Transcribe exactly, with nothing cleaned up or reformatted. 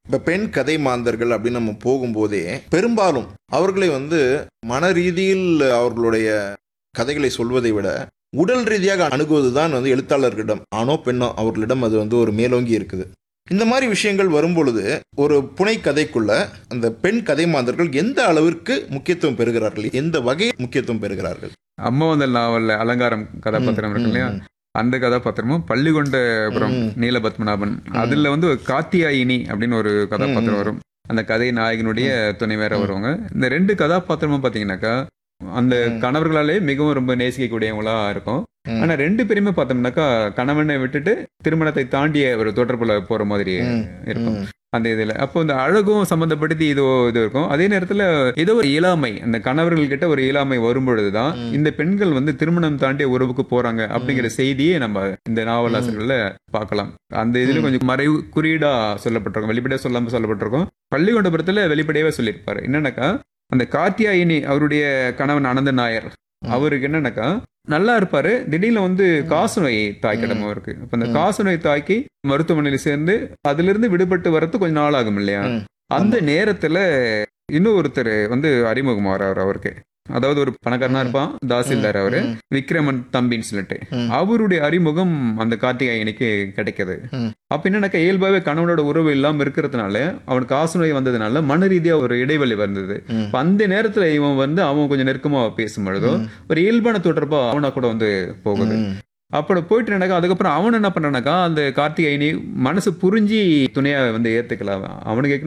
இப்போ பெண் கதை மாந்தர்கள் அப்படின்னு நம்ம போகும்போதே பெரும்பாலும் அவர்களை வந்து மன ரீதியில் அவர்களுடைய கதைகளை சொல்வதை விட உடல் ரீதியாக அணுகுவது தான் வந்து எழுத்தாளர்களிடம், ஆணோ பெண்ணோ அவர்களிடம் அது வந்து ஒரு மேலோங்கி இருக்குது. இந்த மாதிரி விஷயங்கள் வரும்பொழுது ஒரு புனை கதைக்குள்ள அந்த பெண் கதை மாந்தர்கள் எந்த அளவிற்கு முக்கியத்துவம் பெறுகிறார்கள், எந்த வகையில் முக்கியத்துவம் பெறுகிறார்கள்? அம்மாவந்தல் நாவல்ல அலங்காரம் கதாபாத்திரம் இருக்கு இல்லையா, அந்த கதாபாத்திரமும் பள்ளிகொண்டபுரம் நீலபத்மநாபன் அதுல வந்து ஒரு காத்தியாயினி அப்படின்னு ஒரு கதாபாத்திரம் வரும். அந்த கதை நாயகனுடைய துணை வேற வருவாங்க. இந்த ரெண்டு கதாபாத்திரமும் பாத்தீங்கன்னாக்கா அந்த கணவர்களாலே மிகவும் ரொம்ப நேசிக்கக்கூடியவங்களா இருக்கும். ஆனா ரெண்டு பேருமே பார்த்தோம்னாக்கா கணவனை விட்டுட்டு திருமணத்தை தாண்டிய ஒரு தொடர்புல போற மாதிரி இருக்கும் அந்த இதுல. அப்போ இந்த அழகும் சம்பந்தப்படுத்தி இதோ இது இருக்கும். அதே நேரத்துல ஏதோ ஒரு இயலாமை, அந்த கணவர்கள் கிட்ட ஒரு இயலாமை வரும்பொழுதுதான் இந்த பெண்கள் வந்து திருமணம் தாண்டிய உறவுக்கு போறாங்க அப்படிங்கிற செய்தியே நம்ம இந்த நாவலாசிரியர்கள்ல பார்க்கலாம். அந்த இதுல கொஞ்சம் மறைவு குறியீடா சொல்லப்பட்டிருக்கும், வெளிப்படையா சொல்லாம சொல்லப்பட்டிருக்கும். பள்ளிகொண்டபுரத்துல வெளிப்படையாவே சொல்லியிருப்பாரு. என்னன்னாக்கா அந்த காத்தியாயினி அவருடைய கணவன் அனந்த நாயர் அவருக்கு என்னன்னாக்கா நல்லா இருப்பாரு, திடீர்னு வந்து காசநோய் தாய்க்கிடமா இருக்கு. இப்ப அந்த காசநோய் தாய்க்கு மருத்துவமனையில சேர்ந்து அதுல இருந்து விடுபட்டு வரது கொஞ்ச நாள் ஆகும் இல்லையா. அந்த நேரத்துல இன்னும் ஒருத்தர் வந்து அறிமுகமாறாரு அவருக்கு. அதாவது ஒரு பணக்காரனா இருப்பான், தாசில்தார் அவரு, விக்ரமன் தம்பின்னு சொல்லிட்டு அவருடைய அறிமுகம் அந்த கார்த்திகாயனுக்கு கிடைக்குது. அப்ப என்னன்னாக்கா இயல்பாவே கணவனோட உறவு இல்லாம இருக்கிறதுனால அவனுக்கு காசநோய் வந்ததுனால மன ரீதியா ஒரு இடைவெளி வந்தது. அந்த நேரத்துல இவன் வந்து அவன் கொஞ்சம் நெருக்கமா பேசும் பொழுதும் ஒரு இயல்பான தொடர்பா அவனா கூட வந்து போகுது. அப்படி போயிட்டு நடக்க அதுக்கப்புறம் அவன் என்ன பண்றானாக்கா அந்த கார்த்திகாயனி மனசு புரிஞ்சு துணையா வந்து ஏத்துக்கலாம். அவனுக்கு